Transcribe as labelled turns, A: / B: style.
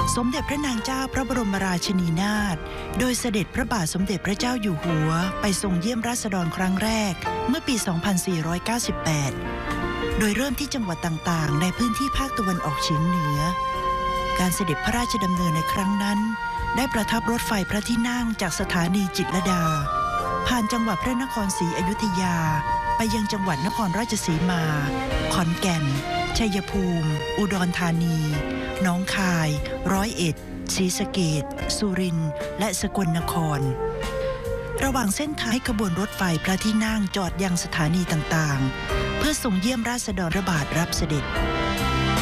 A: สมเด็จพระนางเจ้าพระบรมราชินีนาถโดยเสด็จพระบาทสมเด็จพระเจ้าอยู่หัวไปทรงเยี่ยมราษฎรครั้งแรกเมื่อปี 2498 โดยเริ่มที่จังหวัดต่างๆในพื้นที่ภาคตะวันออกเฉียงเหนือการเสด็จพระราชดำเนินในครั้งนั้นได้ประทับรถไฟพระที่นั่งจากสถานีจิตรลดาผ่านจังหวัดพระนครศรีอยุธยาไปยังจังหวัดนครราชสีมาขอนแก่นชัยภูมิอุดรธานีหนองคายร้อยเอ็ดศรีสะเกษสุรินทร์และสกลนครระหว่างเส้นทางให้ขบวนรถไฟพระที่นั่งจอดยังสถานีต่างๆเพื่อส่งเยี่ยมราษฎรพระบาทรับเสด็จ